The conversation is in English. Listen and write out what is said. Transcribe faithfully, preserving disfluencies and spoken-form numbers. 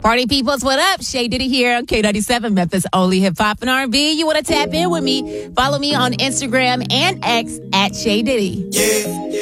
Party peoples, what up? Shay Diddy here on K ninety-seven, Memphis' only hip-hop and R and B. You want to tap in with me? Follow me on Instagram and X at Shay Diddy. Yeah.